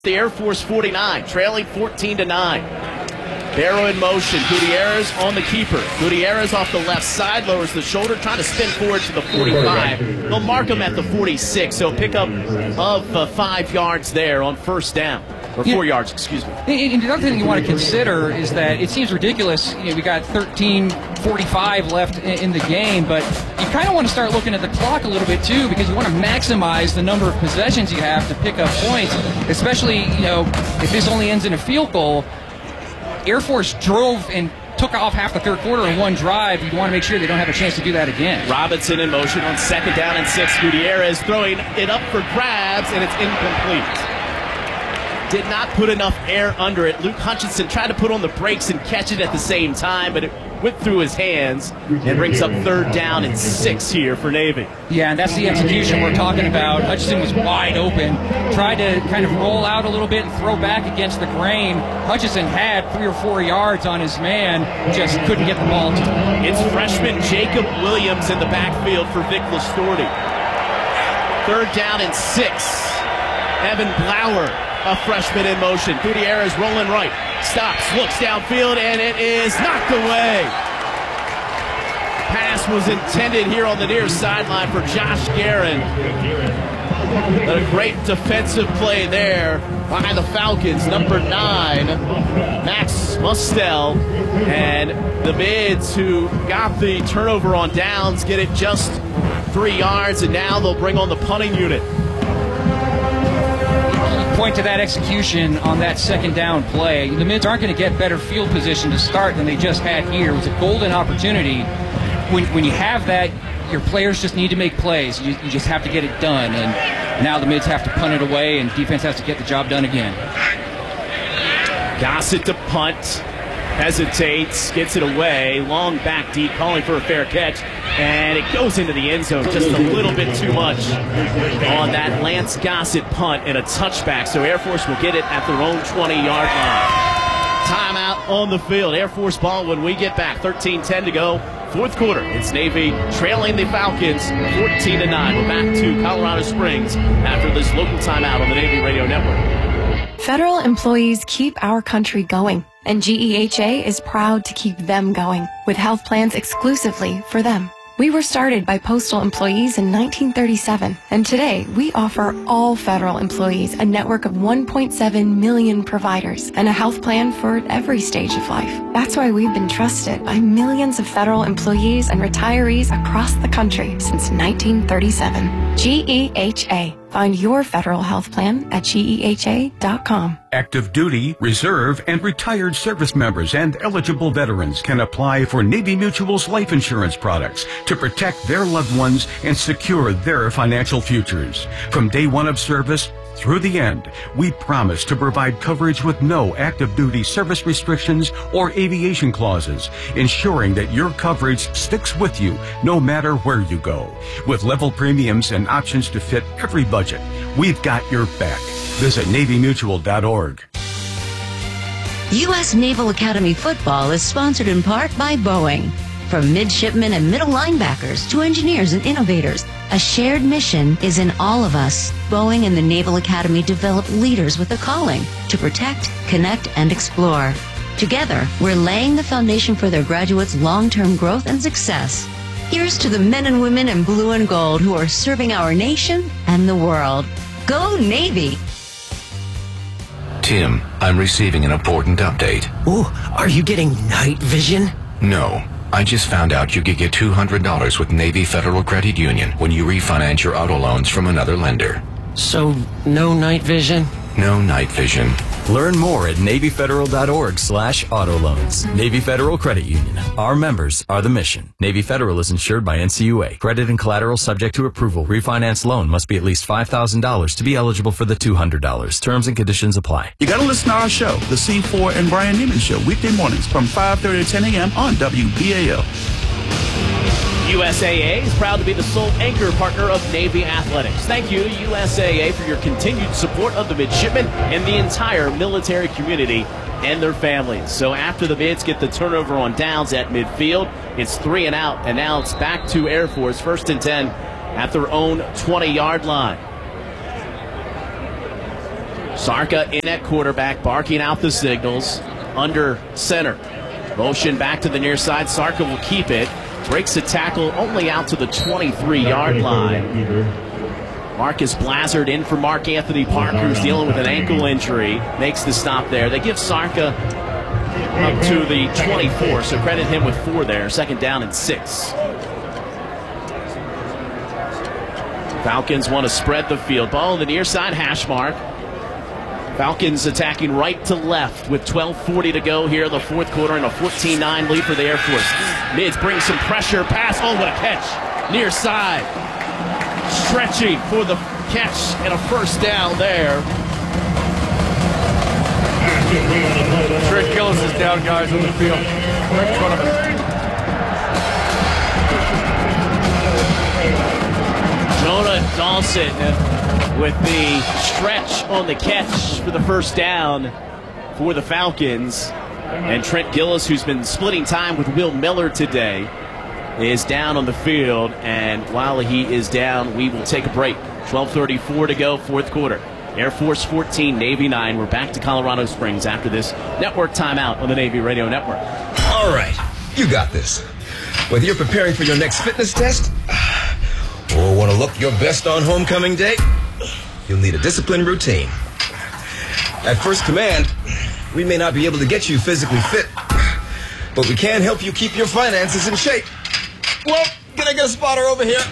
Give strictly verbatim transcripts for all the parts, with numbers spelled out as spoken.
The Air Force forty-nine, trailing fourteen to nine. Barrow in motion. Gutierrez on the keeper. Gutierrez off the left side, lowers the shoulder, trying to spin forward to the forty-five. They'll mark him at the forty-six, so pick up of uh, five yards there on first down. Or four yeah. yards, excuse me. And the other thing you want to consider is that it seems ridiculous. You know, we got thirteen forty-five left in the game, but you kind of want to start looking at the clock a little bit too, because you want to maximize the number of possessions you have to pick up points. Especially, you know, if this only ends in a field goal. Air Force drove and took off half the third quarter in one drive. You want to make sure they don't have a chance to do that again. Robinson in motion on second down and six. Gutierrez throwing it up for grabs, and it's incomplete. Did not put enough air under it. Luke Hutchinson tried to put on the brakes and catch it at the same time, but it went through his hands and brings up third down and six here for Navy. Yeah, and that's the execution we're talking about. Hutchinson was wide open, tried to kind of roll out a little bit and throw back against the grain. Hutchinson had three or four yards on his man, just couldn't get the ball to him. It's freshman Jacob Williams in the backfield for Vic Listorti. Third down and six. Evan Blauer, a freshman in motion. Gutierrez rolling right. Stops, looks downfield, and it is knocked away. Pass was intended here on the near sideline for Josh Guerin. A great defensive play there by the Falcons. Number nine, Max Mustel. And the Mids, who got the turnover on downs, get it just three yards, and now they'll bring on the punting unit. Point to that execution on that second down play. The Mids aren't going to get better field position to start than they just had here. It was a golden opportunity. When, when you have that, your players just need to make plays. You, you just have to get it done. And now the Mids have to punt it away, and defense has to get the job done again. Gossett to punt. Hesitates, gets it away. Long back deep, calling for a fair catch. And it goes into the end zone just a little bit too much on that Lance Gossett punt and a touchback. So Air Force will get it at their own twenty-yard line. Timeout on the field. Air Force ball when we get back. thirteen ten to go. Fourth quarter. It's Navy trailing the Falcons fourteen to nine. We're back to Colorado Springs after this local timeout on the Navy Radio Network. Federal employees keep our country going, and G E H A is proud to keep them going with health plans exclusively for them. We were started by postal employees in nineteen thirty-seven, and today we offer all federal employees a network of one point seven million providers and a health plan for every stage of life. That's why we've been trusted by millions of federal employees and retirees across the country since nineteen thirty-seven. G E H A. Find your federal health plan at G E H A dot com. Active duty, reserve, and retired service members and eligible veterans can apply for Navy Mutual's life insurance products to protect their loved ones and secure their financial futures. From day one of service through the end, we promise to provide coverage with no active duty service restrictions or aviation clauses, ensuring that your coverage sticks with you no matter where you go. With level premiums and options to fit every budget, we've got your back. Visit Navy Mutual dot org. U S Naval Academy football is sponsored in part by Boeing. From midshipmen and middle linebackers to engineers and innovators, a shared mission is in all of us. Boeing and the Naval Academy develop leaders with a calling to protect, connect, and explore. Together, we're laying the foundation for their graduates' long-term growth and success. Here's to the men and women in blue and gold who are serving our nation and the world. Go Navy! Tim, I'm receiving an important update. Ooh, are you getting night vision? No. I just found out you could get two hundred dollars with Navy Federal Credit Union when you refinance your auto loans from another lender. So, no night vision? No night vision. Learn more at Navy Federal dot org slash auto loans. Navy Federal Credit Union. Our members are the mission. Navy Federal is insured by N C U A. Credit and collateral subject to approval. Refinance loan must be at least five thousand dollars to be eligible for the two hundred dollars. Terms and conditions apply. You gotta listen to our show, The C four and Brian Newman Show, weekday mornings from five thirty to ten a.m. on W B A L. U S A A is proud to be the sole anchor partner of Navy Athletics. Thank you to U S A A for your continued support of the midshipmen and the entire military community and their families. So after the Mids get the turnover on downs at midfield, it's three and out, and now it's back to Air Force, first and ten at their own twenty-yard line. Sarka in at quarterback, barking out the signals. Under center. Motion back to the near side. Sarka will keep it. Breaks a tackle only out to the twenty-three-yard line. Marcus Blazard in for Mark Anthony Parker, who's dealing with an ankle injury. Makes the stop there. They give Sarka up to the twenty-four, so credit him with four there. Second down and six. Falcons want to spread the field. Ball on the near side, hash mark. Falcons attacking right to left with twelve forty to go here in the fourth quarter and a fourteen nine lead for the Air Force. Mids brings some pressure. Pass. Oh, what a catch. Near side. Stretching for the catch and a first down there. Trent Gillis is down, guys, on the field. Right in front of us. Jonah Dawson with the stretch on the catch for the first down for the Falcons. And Trent Gillis, who's been splitting time with Will Miller today, is down on the field. And while he is down, we will take a break. twelve thirty-four to go, fourth quarter. Air Force fourteen, Navy nine. We're back to Colorado Springs after this network timeout on the Navy Radio Network. All right, you got this. Whether you're preparing for your next fitness test or want to look your best on homecoming day, you'll need a disciplined routine. At First Command, we may not be able to get you physically fit, but we can help you keep your finances in shape. Well, can I get a spotter over here?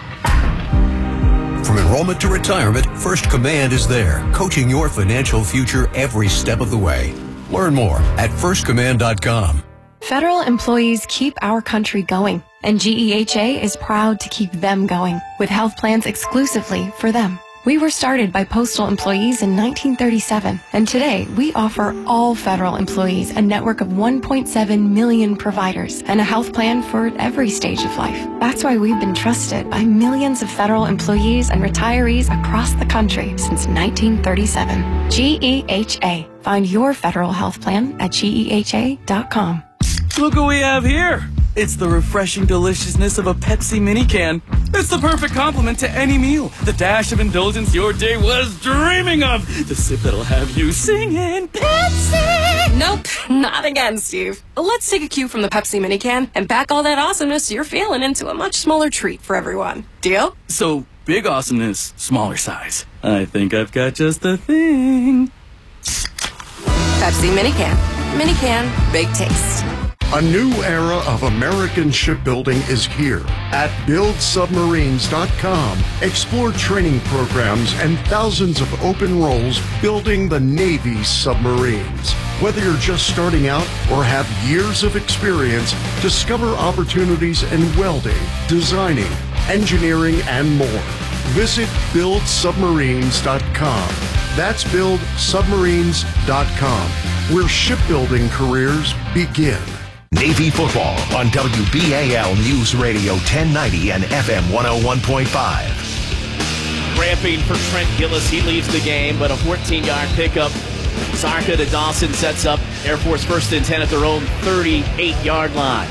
From enrollment to retirement, First Command is there, coaching your financial future every step of the way. Learn more at first command dot com. Federal employees keep our country going, and G E H A is proud to keep them going with health plans exclusively for them. We were started by postal employees in nineteen thirty-seven, and today we offer all federal employees a network of one point seven million providers and a health plan for every stage of life. That's why we've been trusted by millions of federal employees and retirees across the country since nineteen thirty-seven. G E H A. Find your federal health plan at G E H A dot com. Look what we have here. It's the refreshing deliciousness of a Pepsi mini can. It's the perfect complement to any meal. The dash of indulgence your day was dreaming of. The sip that'll have you singing Pepsi. Nope, not again, Steve. Let's take a cue from the Pepsi mini can and pack all that awesomeness you're feeling into a much smaller treat for everyone. Deal? So, big awesomeness, smaller size. I think I've got just the thing. Pepsi mini can. Mini can, big taste. A new era of American shipbuilding is here. At build submarines dot com, explore training programs and thousands of open roles building the Navy's submarines. Whether you're just starting out or have years of experience, discover opportunities in welding, designing, engineering, and more. Visit build submarines dot com. That's build submarines dot com, where shipbuilding careers begin. Navy football on W B A L News Radio ten ninety and F M one oh one point five. Cramping for Trent Gillis. He leaves the game, but a fourteen-yard pickup. Sarka to Dawson sets up Air Force first and ten at their own thirty-eight-yard line.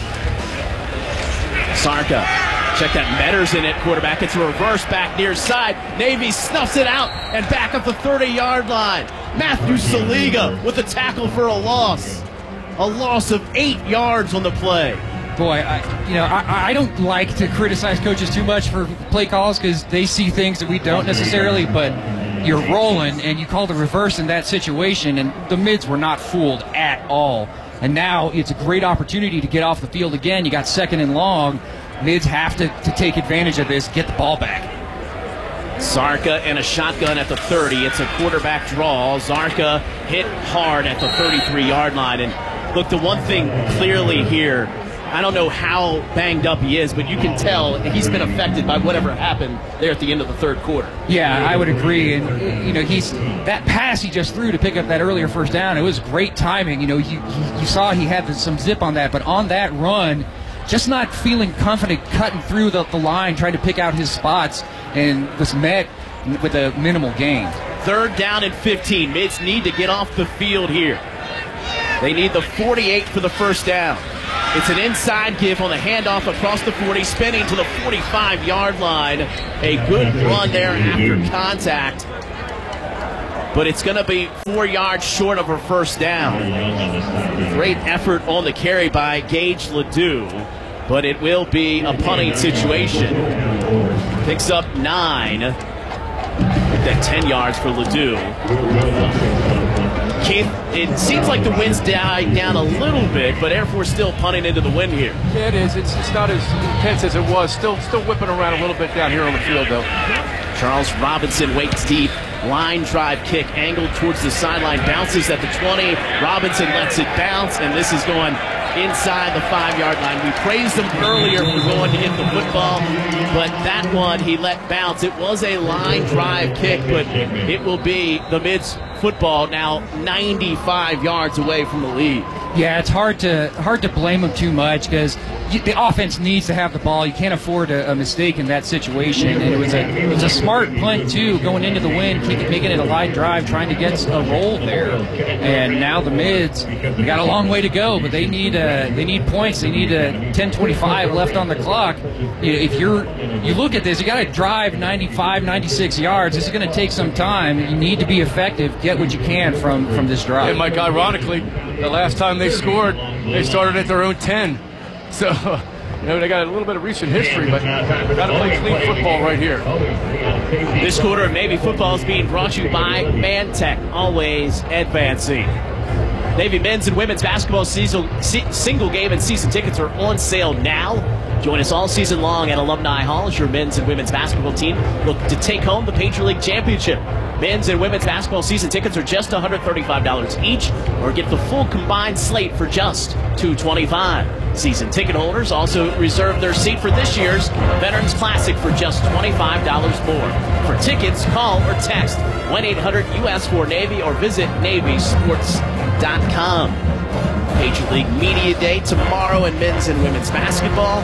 Sarka, check that. Metters in it, quarterback. It's a reverse back near side. Navy snuffs it out and back up the thirty-yard line. Matthew Saliga with a tackle for a loss. A loss of eight yards on the play. Boy, I, you know, I, I don't like to criticize coaches too much for play calls because they see things that we don't necessarily, but you're rolling and you call the reverse in that situation, and the mids were not fooled at all. And now it's a great opportunity to get off the field again. You got second and long. Mids have to, to take advantage of this, get the ball back. Sarka and a shotgun at the thirty. It's a quarterback draw. Sarka hit hard at the thirty-three-yard line. And look, the one thing clearly here, I don't know how banged up he is, but you can tell he's been affected by whatever happened there at the end of the third quarter. Yeah, I would agree. And, you know, he's that pass he just threw to pick up that earlier first down, it was great timing. You know, you, you saw he had some zip on that, but on that run, just not feeling confident cutting through the, the line, trying to pick out his spots, and was met with a minimal gain. Third down and fifteen. Mids need to get off the field here. They need the forty-eight for the first down. It's an inside give on the handoff across the forty, spinning to the forty-five-yard line. A good run there after contact. but it's going to be four yards short of her first down. Great effort on the carry by Gage Ledoux, but it will be a punting situation. Picks up nine. That ten yards for Ledoux. Keith, it seems like the wind's died down a little bit, but Air Force still punting into the wind here. Yeah, it is. It's, it's not as intense as it was. Still, still whipping around a little bit down here on the field, though. Charles Robinson waits deep. Line drive kick angled towards the sideline. Bounces at the twenty. Robinson lets it bounce, and this is going inside the five-yard line. We praised him earlier for going to get the football, but that one he let bounce. It was a line drive kick, but it will be the Mids football now ninety-five yards away from the lead. Yeah, it's hard to hard to blame them too much because the offense needs to have the ball. You can't afford a, a mistake in that situation. And it was a it was a smart punt too, going into the wind, keep, making it a line drive, trying to get a roll there. And now the Mids, they got a long way to go, but they need uh, they need points. They need a ten twenty-five left on the clock. If you're you look at this, you got to drive ninety-five, ninety-six yards. This is going to take some time. You need to be effective. Get what you can from from this drive. And Mike, ironically, the last time they scored, they started at their own ten. So, you know, they got a little bit of recent history, but got to play clean football right here. This quarter of Navy football is being brought to you by Mantech, always advancing. Navy men's and women's basketball season, single game and season tickets are on sale now. Join us all season long at Alumni Hall as your men's and women's basketball team look to take home the Patriot League Championship. Men's and women's basketball season tickets are just one hundred thirty-five dollars each, or get the full combined slate for just two hundred twenty-five dollars. Season ticket holders also reserve their seat for this year's Veterans Classic for just twenty-five dollars more. For tickets, call or text one eight hundred U S four Navy or visit Navy Sports dot com. Patriot League Media Day tomorrow in men's and women's basketball.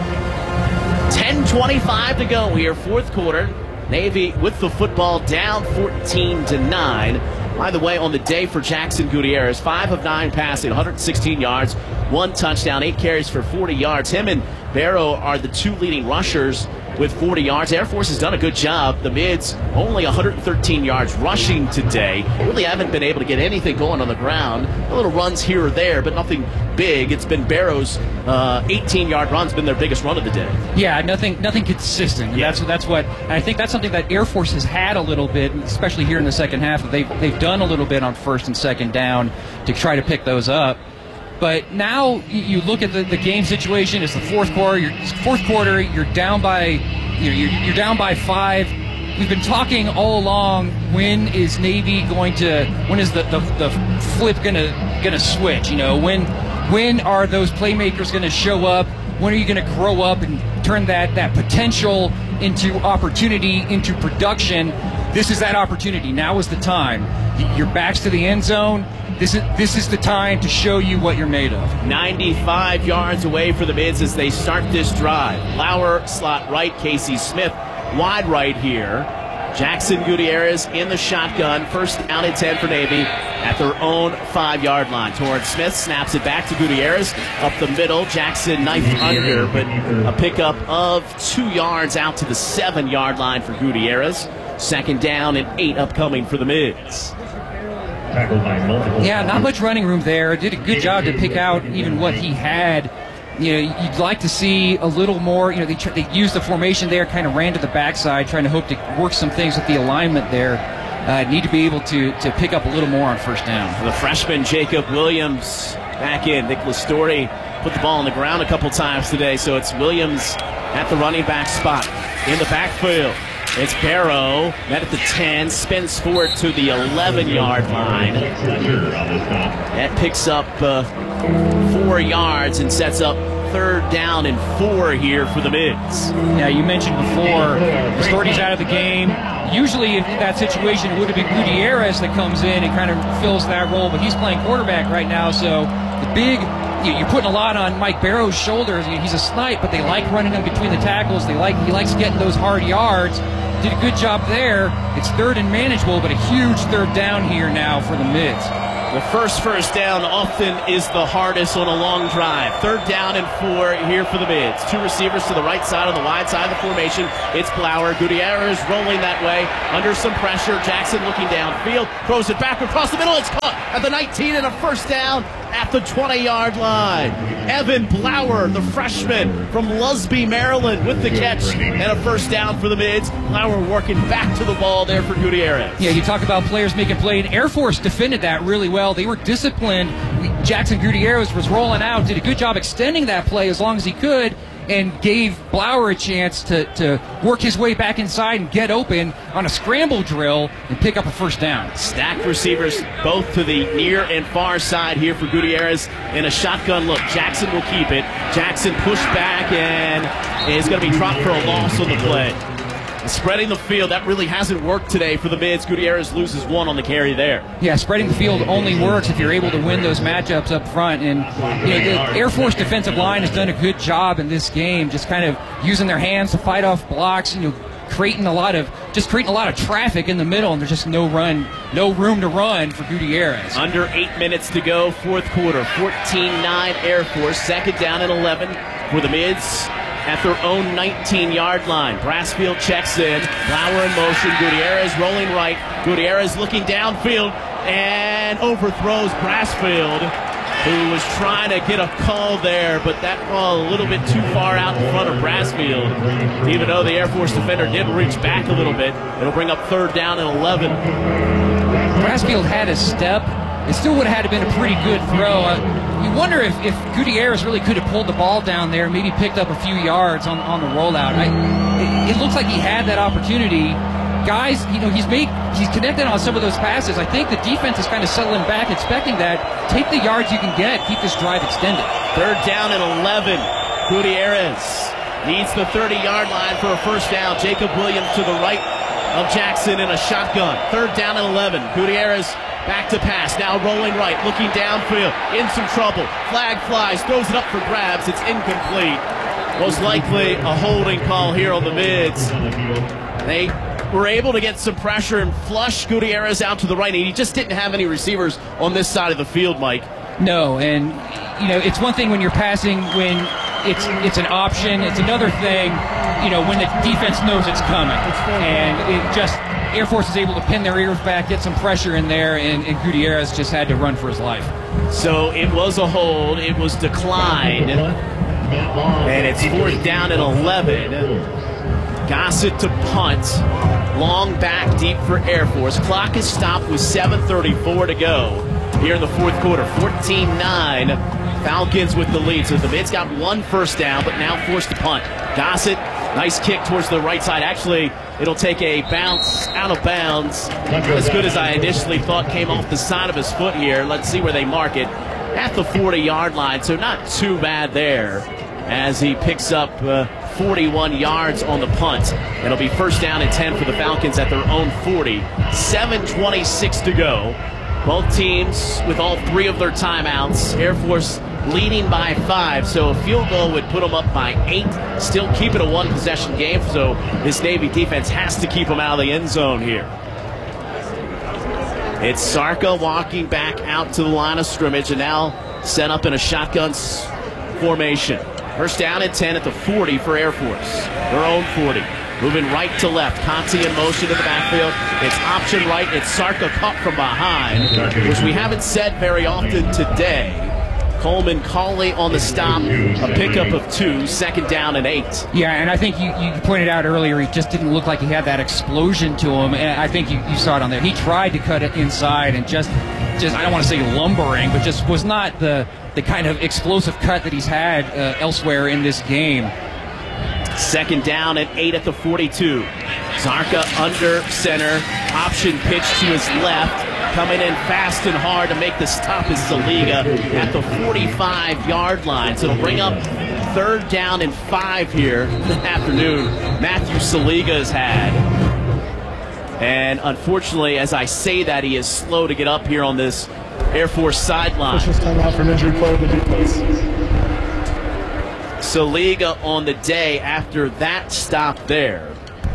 ten twenty-five to go here, fourth quarter. Navy with the football down fourteen to nine. By the way, on the day for Jackson Gutierrez, five of nine passing, one hundred sixteen yards, one touchdown, eight carries for forty yards. Him and Barrow are the two leading rushers with forty yards. Air Force has done a good job. The Mids only one hundred thirteen yards rushing today. Really haven't been able to get anything going on the ground. A little runs here or there, but nothing big. It's been Barrow's uh, eighteen-yard run's been their biggest run of the day. Yeah, nothing nothing consistent. Yeah. That's that's what and I think that's something that Air Force has had a little bit, especially here in the second half. They've they've done a little bit on first and second down to try to pick those up. But now you look at the, the game situation. It's the fourth quarter. You're, fourth quarter. You're down by you're, you're down by five. We've been talking all along. When is Navy going to? When is the, the, the flip gonna gonna switch? You know, when when are those playmakers gonna show up? When are you gonna grow up and turn that that potential into opportunity, into production? This is that opportunity. Now is the time. Your back's to the end zone. This is this is the time to show you what you're made of. ninety-five yards away for the Mids as they start this drive. Lauer, slot right. Casey Smith, wide right here. Jackson Gutierrez in the shotgun. First down and ten for Navy at their own five-yard line. Torrance Smith snaps it back to Gutierrez. Up the middle, Jackson knife under, but a pickup of two yards out to the seven-yard line for Gutierrez. Second down and eight upcoming for the Mids. Yeah, not much running room there. Did a good job to pick out even what he had. You know, you'd like to see a little more. You know, they, tr- they used the formation there, kind of ran to the backside, trying to hope to work some things with the alignment there. Uh, need to be able to to pick up a little more on first down. The freshman Jacob Williams back in. Nicholas Story put the ball on the ground a couple times today, so it's Williams at the running back spot in the backfield. It's Barrow, met at the ten, spins forward to the eleven-yard line. That picks up uh, four yards and sets up third down and four here for the Mids. Yeah, you mentioned before, the Story's out of the game. Usually in that situation, it would have been Gutierrez that comes in and kind of fills that role, but he's playing quarterback right now, so the big... You're putting a lot on Mike Barrow's shoulders. He's a snipe, but they like running him between the tackles. They like he likes getting those hard yards. Did a good job there. It's third and manageable, but a huge third down here now for the Mids. The first first down often is the hardest on a long drive. Third down and four here for the Mids. Two receivers to the right side on the wide side of the formation. It's Blower. Gutierrez rolling that way under some pressure. Jackson looking downfield. Throws it back across the middle. It's caught at the nineteen and a first down at the twenty-yard line. Evan Blower, the freshman from Lusby, Maryland, with the catch and a first down for the Mids. Blower working back to the ball there for Gutierrez. Yeah, you talk about players making plays. Air Force defended that really well. They were disciplined. Jackson Gutierrez was rolling out, did a good job extending that play as long as he could, and gave Blower a chance to, to work his way back inside and get open on a scramble drill and pick up a first down. Stacked receivers both to the near and far side here for Gutierrez in a shotgun look. Jackson will keep it. Jackson pushed back and is going to be dropped for a loss on the play. Spreading the field, that really hasn't worked today for the Mids. Gutierrez loses one on the carry there. Yeah, spreading the field only works if you're able to win those matchups up front. And you know, the Air Force defensive line has done a good job in this game, just kind of using their hands to fight off blocks, you know, creating a lot of just creating a lot of traffic in the middle, and there's just no run, no room to run for Gutierrez. Under eight minutes to go, fourth quarter, fourteen nine Air Force, second down and eleven for the Mids at their own nineteen-yard line. Brassfield checks in. Blower in motion. Gutierrez rolling right. Gutierrez looking downfield and overthrows Brassfield, who was trying to get a call there, but that ball a little bit too far out in front of Brassfield. Even though the Air Force defender did reach back a little bit, it'll bring up third down and eleven. Brassfield had a step. It still would have had to been a pretty good throw. Uh, you wonder if, if Gutierrez really could have pulled the ball down there, maybe picked up a few yards on, on the rollout. I, it, it looks like he had that opportunity. Guys, you know, he's made, he's connected on some of those passes. I think the defense is kind of settling back, expecting that. Take the yards you can get, keep this drive extended. Third down and eleven. Gutierrez needs the thirty-yard line for a first down. Jacob Williams to the right of Jackson in a shotgun. Third down and eleven. Gutierrez back to pass, now rolling right, looking downfield, in some trouble. Flag flies, throws it up for grabs. It's incomplete. Most likely a holding call here on the Mids. They were able to get some pressure and flush Gutierrez out to the right. He just didn't have any receivers on this side of the field, Mike. No, and you know, it's one thing when you're passing when it's it's an option. It's another thing, you know, when the defense knows it's coming. And it just Air Force is able to pin their ears back, get some pressure in there, and, and Gutierrez just had to run for his life. So it was a hold. It was declined. And it's fourth down and eleven. Gossett to punt. Long back deep for Air Force. Clock is stopped with seven thirty-four to go here in the fourth quarter. fourteen nine. Falcons with the lead. So the Mids got one first down, but now forced to punt. Gossett, nice kick towards the right side. Actually, it'll take a bounce out of bounds. As good as I initially thought, came off the side of his foot here. Let's see where they mark it. At the forty-yard line, so not too bad there as he picks up uh, forty-one yards on the punt. It'll be first down and ten for the Falcons at their own forty. seven twenty-six to go. Both teams with all three of their timeouts. Air Force leading by five, so a field goal would put them up by eight. Still keep it a one-possession game, so this Navy defense has to keep them out of the end zone here. It's Sarka walking back out to the line of scrimmage and now set up in a shotgun formation. First down and ten at the forty for Air Force. Their own forty. Moving right to left. Conti in motion in the backfield. It's option right. It's Sarka caught from behind, which we haven't said very often today. Coleman Cauley on the stop, a pickup of two, second down and eight. Yeah, and I think you, you pointed out earlier he just didn't look like he had that explosion to him, and I think you, you saw it on there. He tried to cut it inside and just, just I don't want to say lumbering, but just was not the, the kind of explosive cut that he's had uh, elsewhere in this game. Second down and eight at the forty-two. Sarka under center, option pitch to his left. Coming in fast and hard to make the stop is Saliga at the forty-five-yard line. So it'll bring up third down and five here this afternoon. Matthew Saliga has had. And unfortunately, as I say that, he is slow to get up here on this Air Force sideline. Timeout for an injury player of the defense. Saliga on the day after that stop there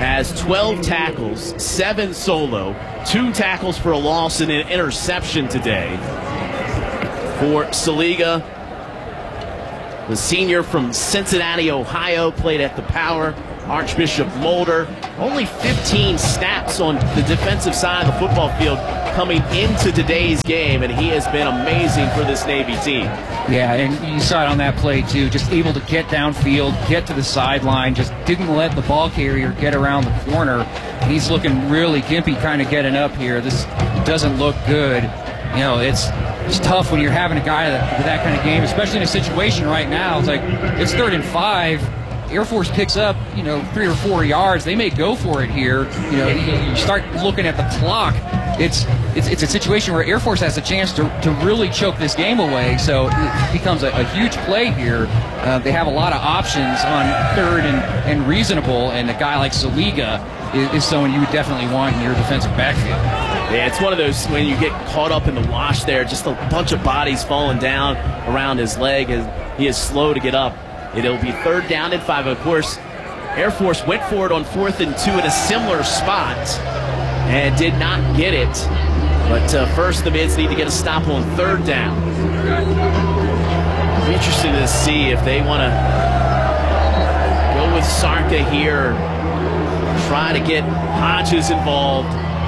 has twelve tackles, seven solo, two tackles for a loss and an interception today for Saliga. The senior from Cincinnati, Ohio, played at the Power. Archbishop Mulder, only fifteen snaps on the defensive side of the football field coming into today's game, and he has been amazing for this Navy team. Yeah, and you saw it on that play, too. Just able to get downfield, get to the sideline, just didn't let the ball carrier get around the corner. He's looking really gimpy kind of getting up here. This doesn't look good. You know, it's it's tough when you're having a guy that, with that kind of game, especially in a situation right now. It's like, it's third and five. Air Force picks up, you know, three or four yards. They may go for it here. You know, you start looking at the clock. It's it's it's a situation where Air Force has a chance to, to really choke this game away. So it becomes a, a huge play here. Uh, they have a lot of options on third and, and reasonable, and a guy like Saliga is, is someone you would definitely want in your defensive backfield. Yeah, it's one of those when you get caught up in the wash there, just a bunch of bodies falling down around his leg, and he is slow to get up. It'll be third down and five. Of course, Air Force went for it on fourth and two in a similar spot and did not get it. But uh, first, the Mids need to get a stop on third down. It'll be interesting to see if they want to go with Sarka here, try to get Hodges involved.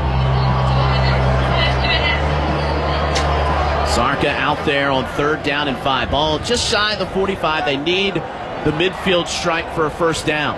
Sarka out there on third down and five. Ball just shy of the forty-five. They need the midfield strike for a first down.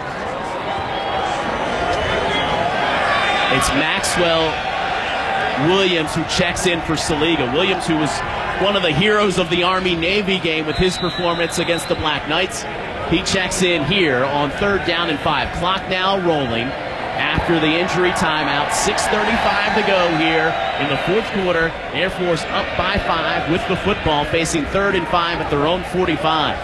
It's Maxwell Williams who checks in for Saliga. Williams, who was one of the heroes of the Army-Navy game with his performance against the Black Knights. He checks in here on third down and five. Clock now rolling after the injury timeout. six thirty-five to go here in the fourth quarter. Air Force up by five with the football, facing third and five at their own forty-five.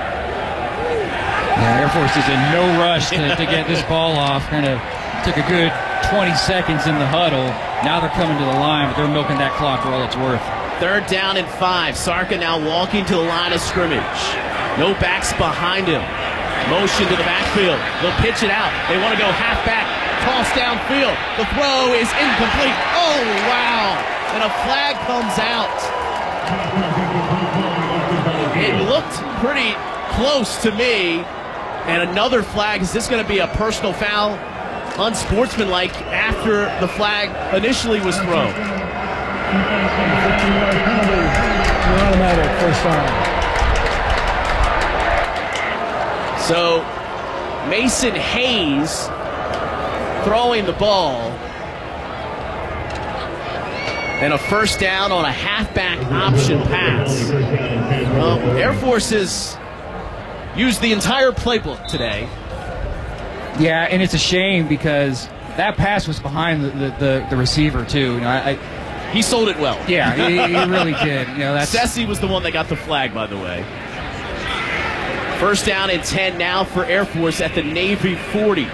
Yeah, Air Force is in no rush to, to get this ball off. Kind of took a good twenty seconds in the huddle. Now they're coming to the line, but they're milking that clock for all it's worth. Third down and five. Sarka now walking to the line of scrimmage. No backs behind him. Motion to the backfield. They'll pitch it out. They want to go halfback. Toss downfield. The throw is incomplete. Oh, wow. And a flag comes out. It looked pretty close to me. And another flag. Is this going to be a personal foul? Unsportsmanlike after the flag initially was thrown. Automatic first down. So Mason Hayes throwing the ball, and a first down on a halfback option pass. Well, Air Force has used the entire playbook today. Yeah, and it's a shame because that pass was behind the, the, the, the receiver too. You know, I, I, he sold it well. Yeah, he, he really did. You know, that's Sessi was the one that got the flag, by the way. First down and ten now for Air Force at the Navy forty.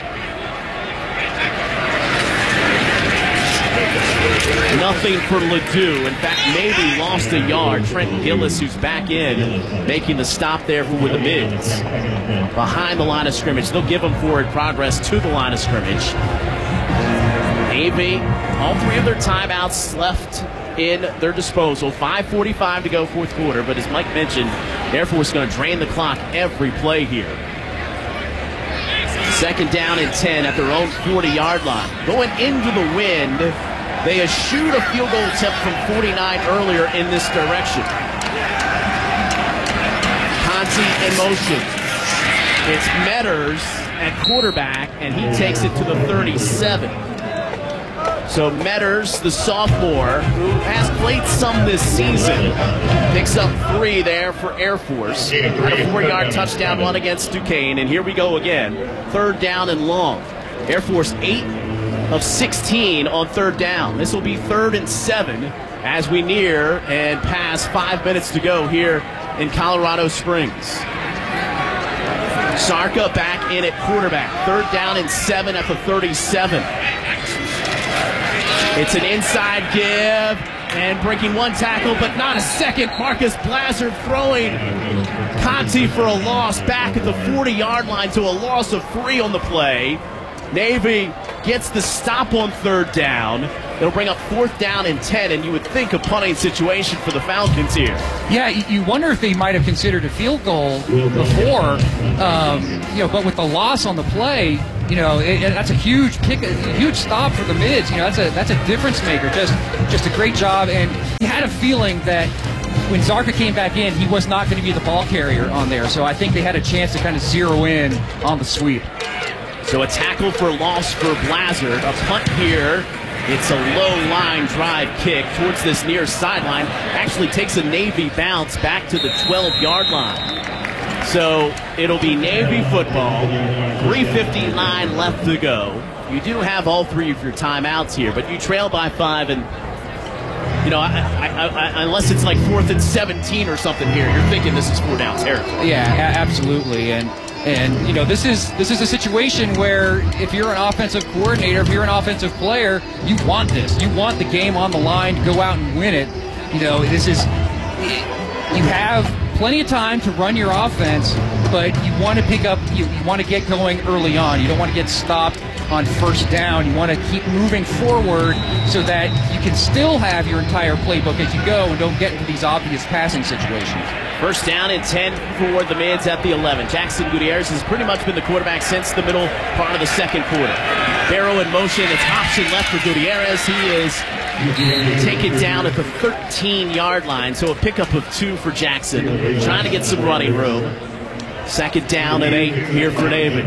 Nothing for Ledoux. In fact, Navy lost a yard. Trent Gillis, who's back in, making the stop there for the Mids. Behind the line of scrimmage. They'll give them forward progress to the line of scrimmage. Navy, all three of their timeouts left in their disposal. five forty-five to go fourth quarter, but as Mike mentioned, Air Force is going to drain the clock every play here. Second down and ten at their own forty-yard line. Going into the wind, they eschewed a field goal attempt from forty-nine earlier in this direction. Conti in motion. It's Metters at quarterback, and he takes it to the thirty-seven. So Metters, the sophomore, who has played some this season, picks up three there for Air Force. Had a four-yard touchdown run against Duquesne, and here we go again. Third down and long. Air Force eight of sixteen on third down. This will be third and seven as we near and pass five minutes to go here in Colorado Springs. Sarka back in at quarterback. Third down and seven at the thirty-seven. It's an inside give, and breaking one tackle, but not a second. Marcus Blazard throwing Conti for a loss back at the forty-yard line to a loss of three on the play. Navy gets the stop on third down. It'll bring up fourth down and ten, and you would think a punting situation for the Falcons here. Yeah, you wonder if they might have considered a field goal before, um, you know, but with the loss on the play, you know, it, it, that's a huge kick, a huge stop for the Mids. You know, that's a that's a difference maker. Just just a great job, and you had a feeling that when Zarka came back in, he was not going to be the ball carrier on there. So I think they had a chance to kind of zero in on the sweep. So a tackle for loss for Blazard. A punt here. It's a low line drive kick towards this near sideline. Actually takes a Navy bounce back to the twelve-yard line. So it'll be Navy football. three fifty-nine left to go. You do have all three of your timeouts here, but you trail by five, and you know, I, I, I, unless it's like fourth and seventeen or something here, you're thinking this is four down territory. Yeah, absolutely. And and you know, this is this is a situation where if you're an offensive coordinator, if you're an offensive player, you want this. You want the game on the line to go out and win it. You know, this is you have plenty of time to run your offense, but you want to pick up, you, you want to get going early on. You don't want to get stopped on first down. You want to keep moving forward so that you can still have your entire playbook as you go and don't get into these obvious passing situations. First down and ten for the Mids at the eleven. Jackson Gutierrez has pretty much been the quarterback since the middle part of the second quarter. Barrow in motion. It's option left for Gutierrez. He is taken down at the thirteen-yard line, so a pickup of two for Jackson. Trying to get some running room. Second down and eight here for Navy.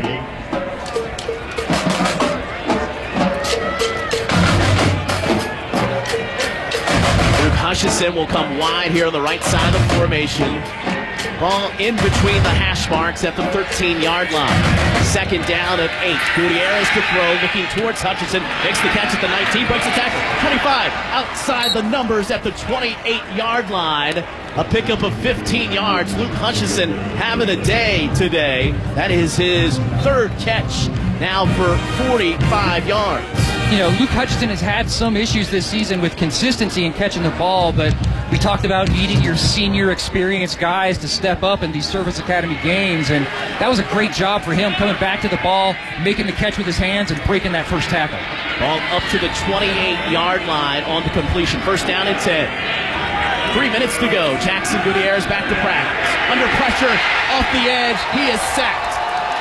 Hutchison will come wide here on the right side of the formation. Ball in between the hash marks at the thirteen-yard line. Second down at eight. Gutierrez to throw, looking towards Hutchison. Makes the catch at the nineteen, breaks the tackle. twenty-five, outside the numbers at the twenty-eight-yard line. A pickup of fifteen yards. Luke Hutchison having a day today. That is his third catch now for forty-five yards. You know, Luke Hutchison has had some issues this season with consistency in catching the ball, but we talked about needing your senior experienced guys to step up in these Service Academy games, and that was a great job for him, coming back to the ball, making the catch with his hands, and breaking that first tackle. Ball up to the twenty-eight-yard line on the completion. First down and ten. Three minutes to go. Jackson Gutierrez back to practice. Under pressure, off the edge, he is sacked.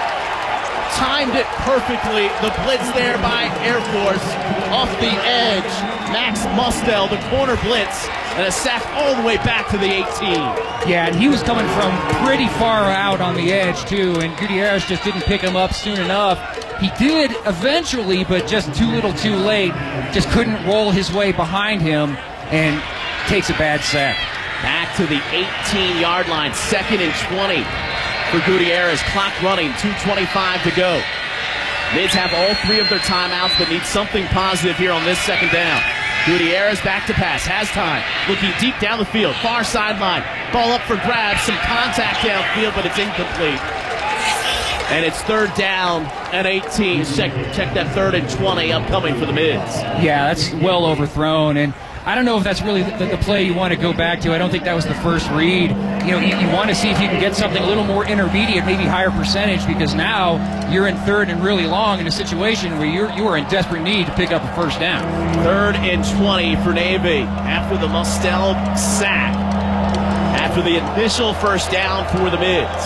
Timed it perfectly. The blitz there by Air Force. Off the edge, Max Mustel, the corner blitz, and a sack all the way back to the eighteen. Yeah, and he was coming from pretty far out on the edge, too, and Gutierrez just didn't pick him up soon enough. He did eventually, but just too little too late. Just couldn't roll his way behind him, and takes a bad sack. Back to the eighteen-yard line, second and twenty. For Gutierrez, clock running, two twenty-five to go. Mids have all three of their timeouts, but need something positive here on this second down. Gutierrez back to pass, has time, looking deep down the field, far sideline. Ball up for grabs, some contact downfield, but it's incomplete. And it's third down and eighteen. Check, check that third and twenty upcoming for the Mids. Yeah, that's well overthrown, and I don't know if that's really the, the play you want to go back to. I don't think that was the first read. You know, you, you want to see if you can get something a little more intermediate, maybe higher percentage, because now you're in third and really long in a situation where you're you are in desperate need to pick up a first down. Third and twenty for Navy after the Mustel sack. After the initial first down for the Mids.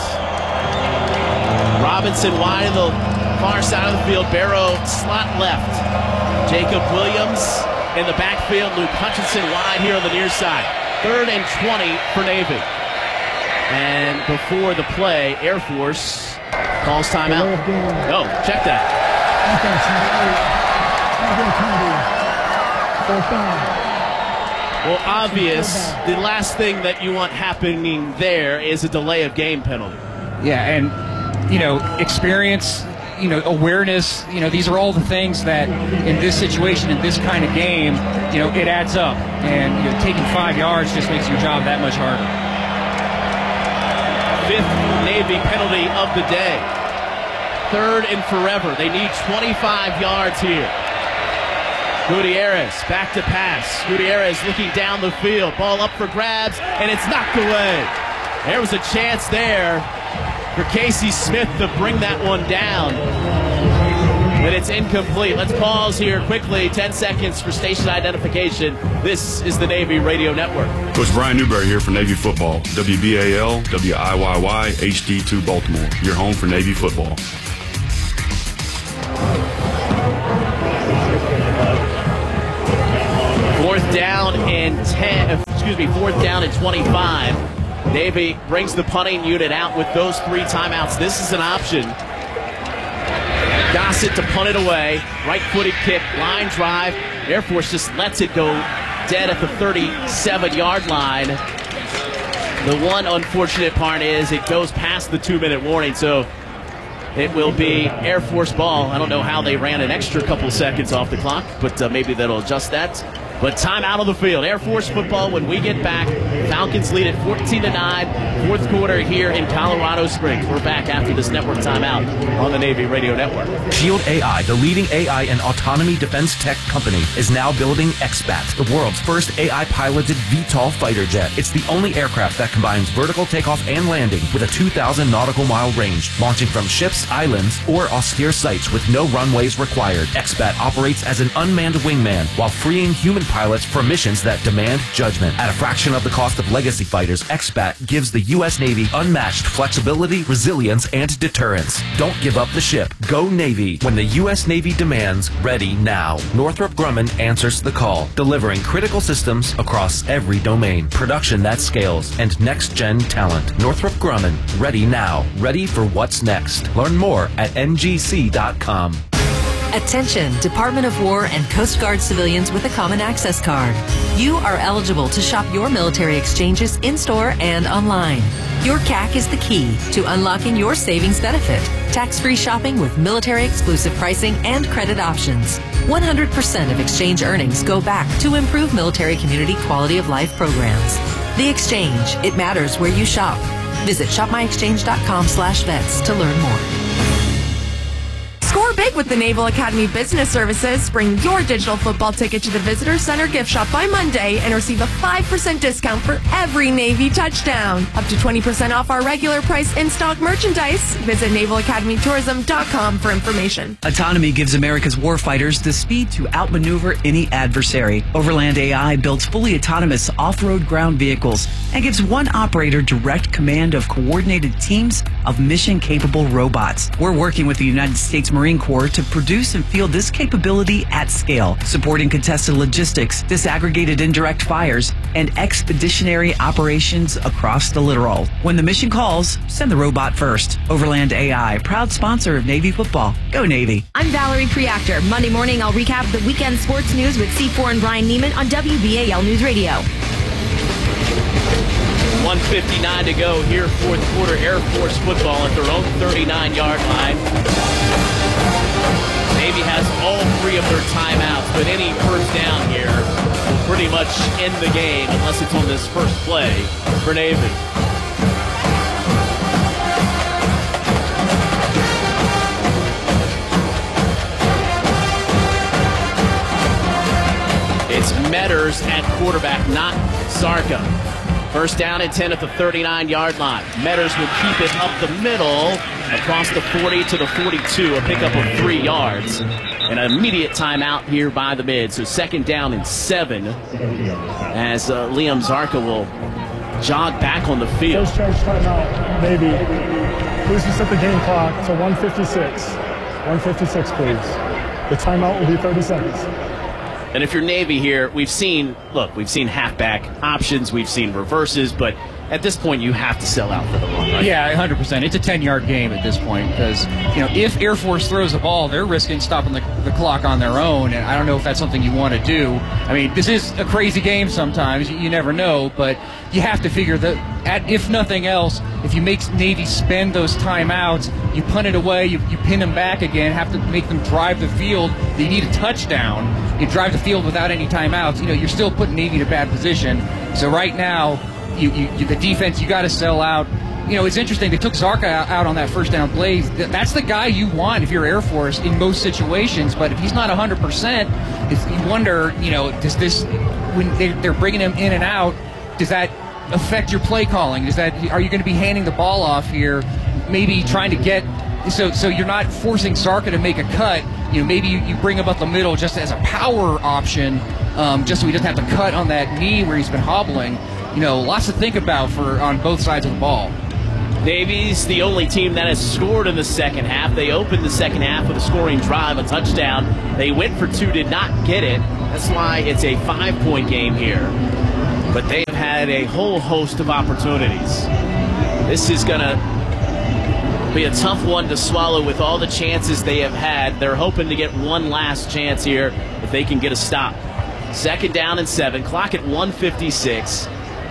Robinson wide in the far side of the field. Barrow slot left. Jacob Williams in the backfield. Luke Hutchinson wide here on the near side. Third and twenty for Navy. And before the play, Air Force calls timeout. No, check that. Well, obvious. The last thing that you want happening there is a delay of game penalty. Yeah, and, you know, experience, you know, awareness, you know, these are all the things that in this situation, in this kind of game, you know, it adds up. And, you know, taking five yards just makes your job that much harder. Fifth Navy penalty of the day. Third and forever. They need twenty-five yards here. Gutierrez back to pass. Gutierrez looking down the field. Ball up for grabs, and it's knocked away. There was a chance there for Casey Smith to bring that one down. but it's incomplete. Let's pause here quickly. ten seconds for station identification. This is the Navy Radio Network. Coach Brian Newberry here for Navy Football. W B A L, W I Y Y, H D two Baltimore. Your home for Navy Football. Fourth down and ten, excuse me, fourth down and twenty-five. Navy brings the punting unit out with those three timeouts. This is an option. Gossett to punt it away. Right-footed kick, line drive. Air Force just lets it go dead at the thirty-seven-yard line. The one unfortunate part is it goes past the two-minute warning, so it will be Air Force ball. I don't know how they ran an extra couple seconds off the clock, but uh, maybe that'll adjust that. But time out of the field. Air Force football when we get back. Falcons lead at fourteen to nine. Fourth quarter here in Colorado Springs. We're back after this network timeout on the Navy Radio Network. Shield A I, the leading A I and autonomy defense tech company, is now building X BAT, the world's first A I-piloted V TOL fighter jet. It's the only aircraft that combines vertical takeoff and landing with a two thousand nautical mile range, launching from ships, islands, or austere sites with no runways required. X BAT operates as an unmanned wingman while freeing human pilots for missions that demand judgment. At a fraction of the cost of legacy fighters, X BAT gives the U S Navy unmatched flexibility, resilience, and deterrence. Don't give up the ship. Go Navy. When the U S Navy demands, ready now. Northrop Grumman answers the call, delivering critical systems across every domain, production that scales, and next-gen talent. Northrop Grumman, ready now. Ready for what's next. Learn more at N G C dot com. Attention, Department of War and Coast Guard civilians with a Common Access Card. You are eligible to shop your military exchanges in-store and online. Your C A C is the key to unlocking your savings benefit. Tax-free shopping with military-exclusive pricing and credit options. one hundred percent of exchange earnings go back to improve military community quality of life programs. The Exchange. It matters where you shop. Visit shop my exchange dot com slash vets to learn more. Score big with the Naval Academy Business Services. Bring your digital football ticket to the Visitor Center gift shop by Monday and receive a five percent discount for every Navy touchdown. Up to twenty percent off our regular price in-stock merchandise. Visit naval academy tourism dot com for information. Autonomy gives America's warfighters the speed to outmaneuver any adversary. Overland A I builds fully autonomous off-road ground vehicles and gives one operator direct command of coordinated teams of mission-capable robots. We're working with the United States Marine Corps to produce and field this capability at scale, supporting contested logistics, disaggregated indirect fires, and expeditionary operations across the littoral. When the mission calls, send the robot first. Overland A I, proud sponsor of Navy football. Go Navy. I'm Valerie Preactor. Monday morning, I'll recap the weekend sports news with C four and Brian Neiman on W B A L News Radio. one fifty-nine to go here, fourth quarter. Air Force football at their own thirty-nine-yard line. Navy has all three of their timeouts, but any first down here will pretty much end the game unless it's on this first play for Navy. It's Metters at quarterback, not Zarka. First down and ten at the thirty-nine-yard line. Metters will keep it up the middle, across the forty to the forty-two, a pickup of three yards. An immediate timeout here by the mid, so second down and seven as uh, Liam Zarka will jog back on the field. First charge timeout, Navy. Please reset the game clock to one fifty-six. one fifty-six, please. The timeout will be thirty seconds. And if you're Navy here, we've seen, look, we've seen halfback options, we've seen reverses, but at this point you have to sell out for the run, right? Yeah, one hundred percent. It's a ten-yard game at this point because, you know, if Air Force throws the ball, they're risking stopping the, the clock on their own, and I don't know if that's something you want to do. I mean, this is a crazy game sometimes. You, you never know, but you have to figure that, at, if nothing else, if you make Navy spend those timeouts, you punt it away, you, you pin them back again, have to make them drive the field. They need a touchdown. You drive the field without any timeouts. You know, you're still putting Navy in a bad position. So right now, you, you, you the defense, you got to sell out. You know, it's interesting. They took Zarka out on that first down play. That's the guy you want if you're Air Force in most situations. But if he's not one hundred percent, you wonder, you know, does this, when they, they're bringing him in and out, does that affect your play calling? Is that, are you going to be handing the ball off here, maybe trying to get, so so you're not forcing Zarka to make a cut, you know, maybe you, you bring him up the middle just as a power option, um, just so he doesn't have to cut on that knee where he's been hobbling. You know, lots to think about for on both sides of the ball. Navy's the only team that has scored in the second half. They opened the second half with a scoring drive, a touchdown. They went for two, did not get it. That's why it's a five-point game here. But they have had a whole host of opportunities. This is going to be a tough one to swallow with all the chances they have had. They're hoping to get one last chance here if they can get a stop. Second down and seven, clock at one fifty-six.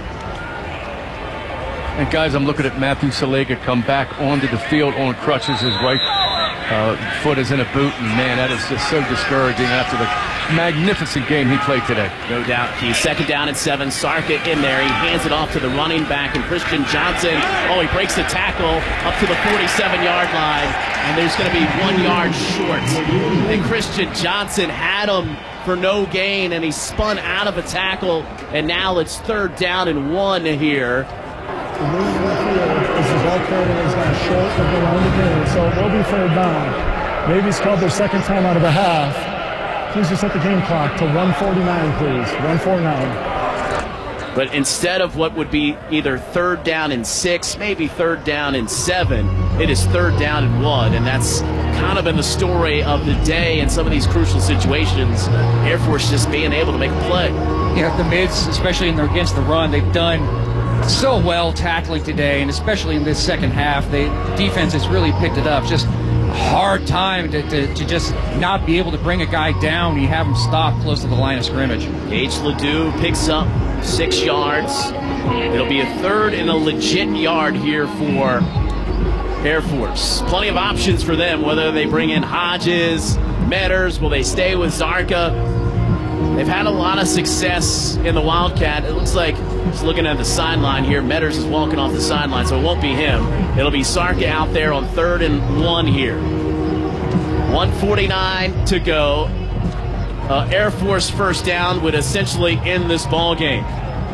And guys, I'm looking at Matthew Salega come back onto the field on crutches. His right uh, foot is in a boot, and man, that is just so discouraging after the magnificent game he played today. No doubt. He's second down and seven. Sarka in there. He hands it off to the running back, and Christian Johnson. Oh, he breaks the tackle up to the forty-seven-yard line, and there's going to be one yard short. And Christian Johnson had him for no gain, and he spun out of a tackle, and now it's third down and one here. The move in the field is the ball carrier is now short of the line of game, so it will be third down. Navy's called their second time out of the half. Please just set the game clock to one forty-nine, please. one forty-nine. But instead of what would be either third down and six, maybe third down and seven, it is third down and one, and that's kind of been the story of the day in some of these crucial situations. Air Force just being able to make a play. Yeah, the mids, especially in the, against the run, they've done so well tackling today, and especially in this second half, the defense has really picked it up. Just a hard time to, to, to just not be able to bring a guy down. You have him stop close to the line of scrimmage. Gage Ledoux picks up six yards. It'll be a third and a legit yard here for Air Force. Plenty of options for them, whether they bring in Hodges, Metters, will they stay with Zarka? They've had a lot of success in the Wildcat. It looks like, just looking at the sideline here, Metters is walking off the sideline, so it won't be him. It'll be Sarka out there on third and one here. one forty-nine to go. Uh, Air Force first down would essentially end this ball game.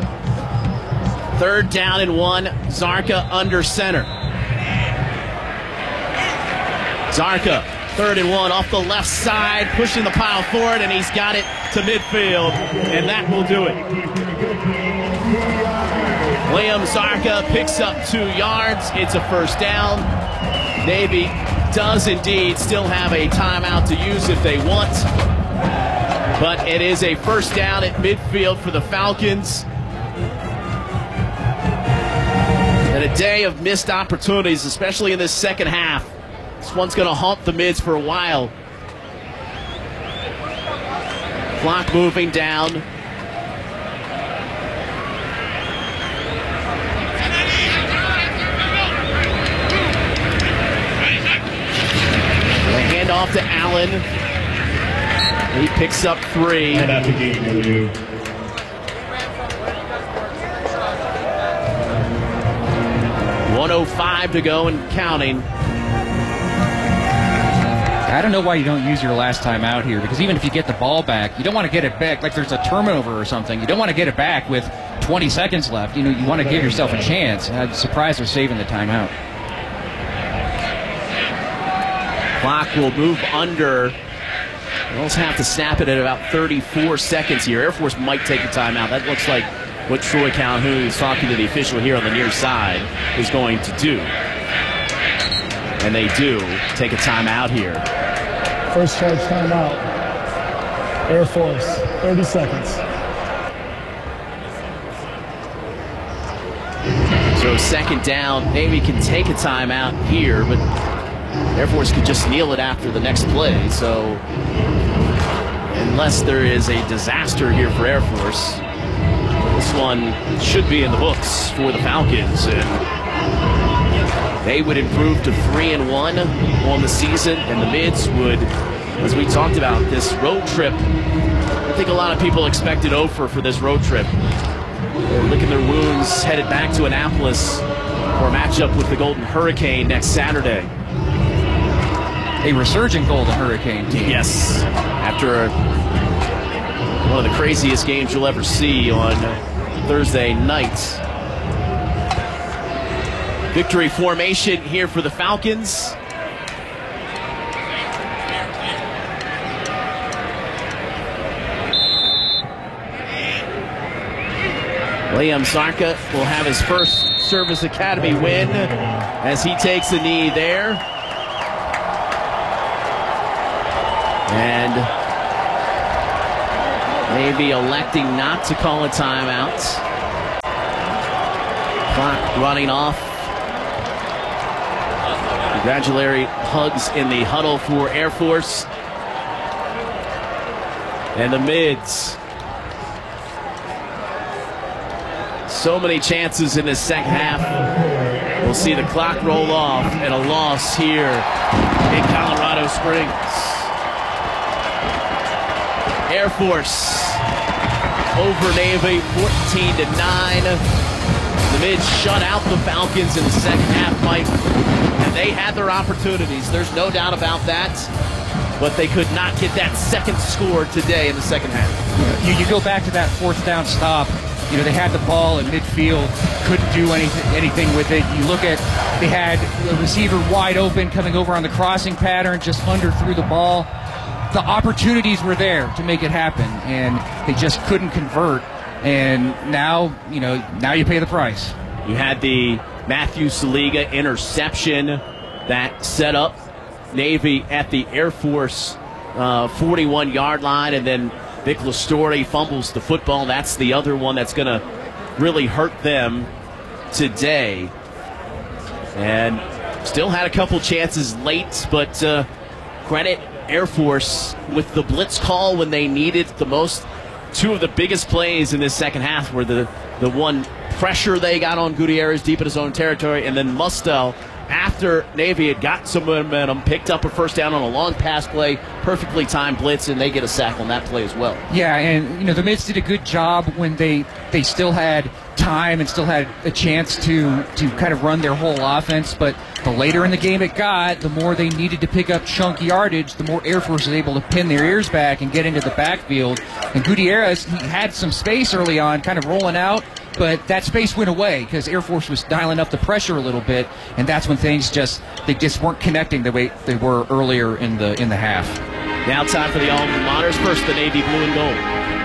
Third down and one, Zarka under center. Zarka, third and one off the left side, pushing the pile forward, and he's got it to midfield, and that will do it. Liam Zarka picks up two yards. It's a first down. Navy does indeed still have a timeout to use if they want, but it is a first down at midfield for the Falcons. And a day of missed opportunities, especially in this second half. This one's going to haunt the mids for a while. Clock moving down. The handoff to Allen. He picks up three. one oh five to go and counting. I don't know why you don't use your last time out here, because even if you get the ball back, you don't want to get it back like there's a turnover or something. You don't want to get it back with twenty seconds left. You know, you want to give yourself a chance. I'm surprised they're saving the timeout. Clock will move under. They'll have to snap it at about thirty-four seconds here. Air Force might take a timeout. That looks like what Troy Calhoun, who's talking to the official here on the near side, is going to do. And they do take a timeout here. First charge timeout. Air Force, thirty seconds. So second down, Navy can take a timeout here, but Air Force could just kneel it after the next play. So unless there is a disaster here for Air Force, this one should be in the books for the Falcons. And they would improve to three and one on the season, and the mids would, as we talked about, this road trip. I think a lot of people expected Ofer for this road trip. They're licking their wounds, headed back to Annapolis for a matchup with the Golden Hurricane next Saturday. A resurgent Golden Hurricane team. Yes, after a, one of the craziest games you'll ever see on Thursday night. Victory formation here for the Falcons. Liam Zarka will have his first Service Academy win as he takes a knee there. And Navy electing not to call a timeout. Clock running off. Congratulatory hugs in the huddle for Air Force. And the Mids. So many chances in the second half. We'll see the clock roll off and a loss here in Colorado Springs. Air Force over Navy fourteen to nine. The Mids shut out the Falcons in the second half, Mike. And they had their opportunities. There's no doubt about that. But they could not get that second score today in the second half. You, you go back to that fourth down stop. You know, they had the ball in midfield, couldn't do anything, anything with it. You look at, they had the receiver wide open coming over on the crossing pattern, just underthrew the ball. The opportunities were there to make it happen, and they just couldn't convert. And now, you know, now you pay the price. You had the Matthew Saliga interception that set up Navy at the Air Force uh, forty-one-yard line, and then Vic Lastore fumbles the football. That's the other one that's going to really hurt them today. And still had a couple chances late, but uh, credit Air Force with the blitz call when they needed the most. Two of the biggest plays in this second half were the, the one pressure they got on Gutierrez deep in his own territory, and then Mustel, after Navy had got some momentum, picked up a first down on a long pass play, perfectly timed blitz, and they get a sack on that play as well. Yeah, and you know the Mids did a good job when they they still had time and still had a chance to to kind of run their whole offense, but the later in the game it got, the more they needed to pick up chunk yardage, the more Air Force was able to pin their ears back and get into the backfield. And Gutierrez, he had some space early on, kind of rolling out, but that space went away because Air Force was dialing up the pressure a little bit, and that's when things just they just weren't connecting the way they were earlier in the in the half. Now time for the alma maters. First, the Navy blue and gold.